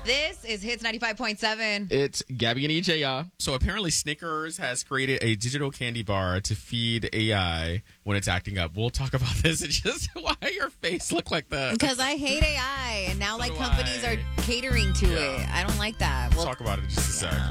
This is Hits 95.7. It's Gabby and EJ, y'all. So apparently Snickers has created a digital candy bar to feed AI when it's acting up. We'll talk about this and just why your face look like that. Because I hate AI, and now So like do companies I. are catering to Yeah. it. I don't like that. We'll talk about it in just a sec.